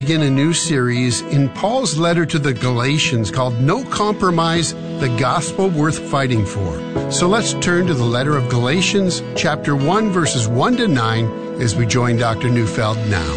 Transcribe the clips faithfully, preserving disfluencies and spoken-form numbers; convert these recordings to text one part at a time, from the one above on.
begin a new series in Paul's letter to the Galatians called No Compromise, the Gospel Worth Fighting For. So let's turn to the letter of Galatians, chapter one, verses one to nine, as we join Doctor Neufeld now.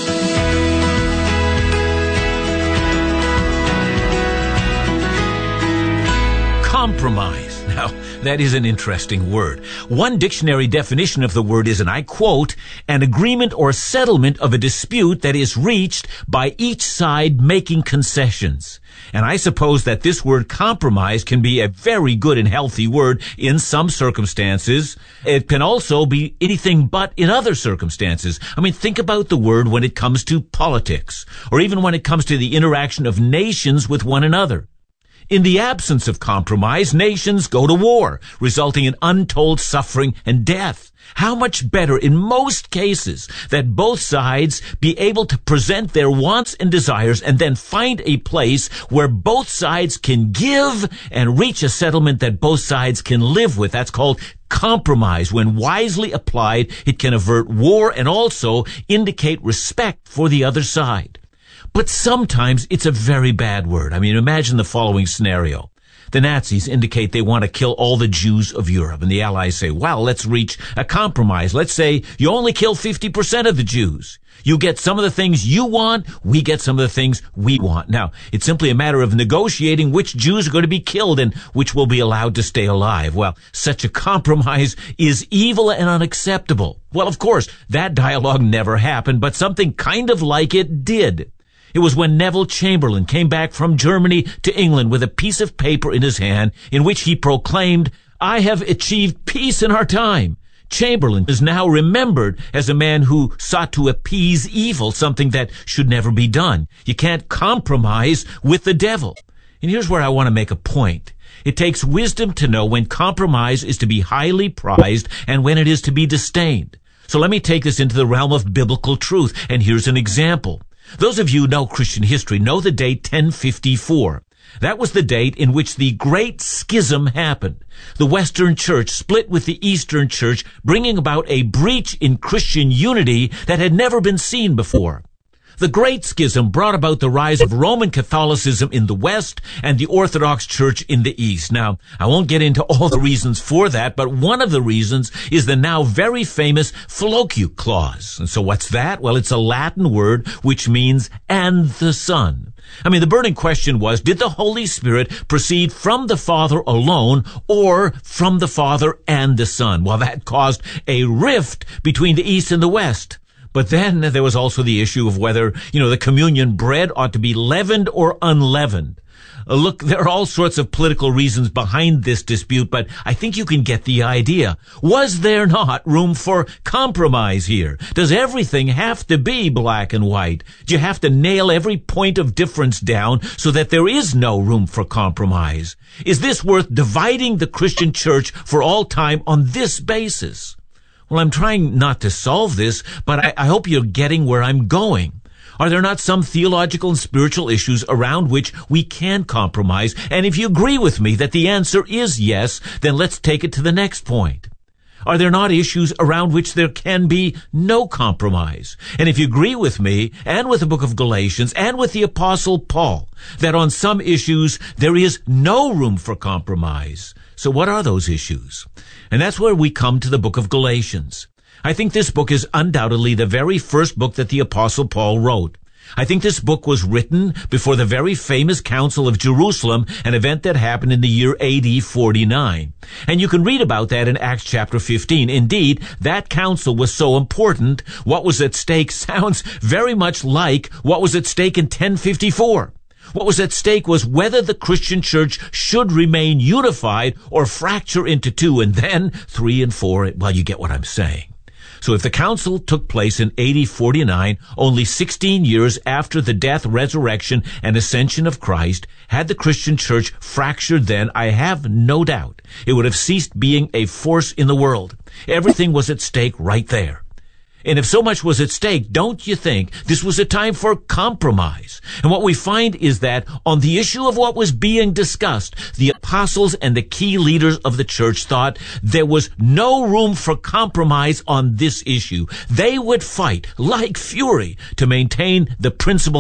Compromise. Now, that is an interesting word. One dictionary definition of the word is, and I quote, an agreement or settlement of a dispute that is reached by each side making concessions. And I suppose that this word compromise can be a very good and healthy word in some circumstances. It can also be anything but in other circumstances. I mean, think about the word when it comes to politics, or even when it comes to the interaction of nations with one another. In the absence of compromise, nations go to war, resulting in untold suffering and death. How much better, in most cases, that both sides be able to present their wants and desires and then find a place where both sides can give and reach a settlement that both sides can live with. That's called compromise. When wisely applied, it can avert war and also indicate respect for the other side. But sometimes it's a very bad word. I mean, imagine the following scenario. The Nazis indicate they want to kill all the Jews of Europe, and the Allies say, well, let's reach a compromise. Let's say you only kill fifty percent of the Jews. You get some of the things you want, we get some of the things we want. Now, it's simply a matter of negotiating which Jews are going to be killed and which will be allowed to stay alive. Well, such a compromise is evil and unacceptable. Well, of course, that dialogue never happened, but something kind of like it did. It was when Neville Chamberlain came back from Germany to England with a piece of paper in his hand in which he proclaimed, I have achieved peace in our time. Chamberlain is now remembered as a man who sought to appease evil, something that should never be done. You can't compromise with the devil. And here's where I want to make a point. It takes wisdom to know when compromise is to be highly prized and when it is to be disdained. So let me take this into the realm of biblical truth, and here's an example. Those of you who know Christian history know the date ten fifty-four. That was the date in which the Great Schism happened. The Western Church split with the Eastern Church, bringing about a breach in Christian unity that had never been seen before. The Great Schism brought about the rise of Roman Catholicism in the West and the Orthodox Church in the East. Now, I won't get into all the reasons for that, but one of the reasons is the now very famous Filioque clause. And so what's that? Well, it's a Latin word which means and the Son. I mean, the burning question was, did the Holy Spirit proceed from the Father alone or from the Father and the Son? Well, that caused a rift between the East and the West. But then there was also the issue of whether, you know, the communion bread ought to be leavened or unleavened. Uh, look, there are all sorts of political reasons behind this dispute, but I think you can get the idea. Was there not room for compromise here? Does everything have to be black and white? Do you have to nail every point of difference down so that there is no room for compromise? Is this worth dividing the Christian church for all time on this basis? Well, I'm trying not to solve this, but I, I hope you're getting where I'm going. Are there not some theological and spiritual issues around which we can compromise? And if you agree with me that the answer is yes, then let's take it to the next point. Are there not issues around which there can be no compromise? And if you agree with me, and with the book of Galatians, and with the Apostle Paul, that on some issues there is no room for compromise, so what are those issues? And that's where we come to the book of Galatians. I think this book is undoubtedly the very first book that the Apostle Paul wrote. I think this book was written before the very famous Council of Jerusalem, an event that happened in the year A D forty-nine. And you can read about that in Acts chapter fifteen. Indeed, that council was so important, what was at stake sounds very much like what was at stake in ten fifty-four. What was at stake was whether the Christian church should remain unified or fracture into two, and then three and four. Well, you get what I'm saying. So if the council took place in A D forty-nine, only sixteen years after the death, resurrection, and ascension of Christ, had the Christian church fractured then, I have no doubt it would have ceased being a force in the world. Everything was at stake right there. And if so much was at stake, don't you think this was a time for compromise? And what we find is that on the issue of what was being discussed, the apostles and the key leaders of the church thought there was no room for compromise on this issue. They would fight like fury to maintain the principle